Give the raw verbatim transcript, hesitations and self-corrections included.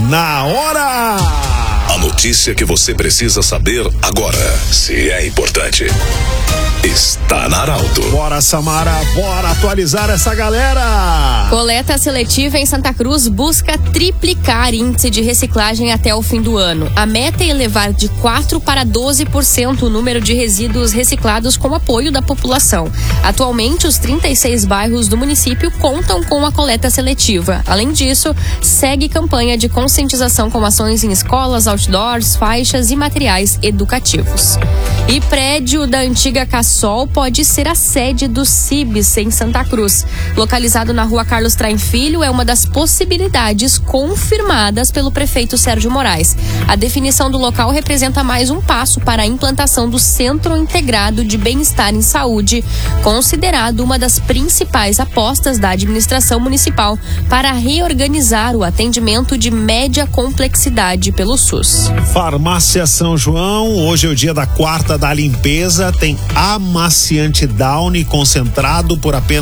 na hora. A notícia que você precisa saber agora, se é importante, está na Arauto. Bora, Samara, bora atualizar essa galera. Coleta seletiva em Santa Cruz busca triplicar índice de reciclagem até o fim do ano. A meta é elevar de quatro para doze por cento o número de resíduos reciclados com apoio da população. Atualmente, os trinta e seis bairros do município contam com a coleta seletiva. Além disso, segue campanha de conscientização com ações em escolas, outdoors, faixas e materiais educativos. E prédio da antiga Cassol pode ser a sede do Cibes em Santa Cruz. Localizado na rua Carlos Traem Filho, é uma das possibilidades confirmadas pelo prefeito Sérgio Moraes. A definição do local representa mais um passo para a implantação do Centro Integrado de Bem-Estar em Saúde, considerado uma das principais apostas da administração municipal para reorganizar o atendimento de média complexidade pelo SUS. Farmácia São João, hoje é o dia da quarta da limpeza, tem amaciante Downy concentrado por apenas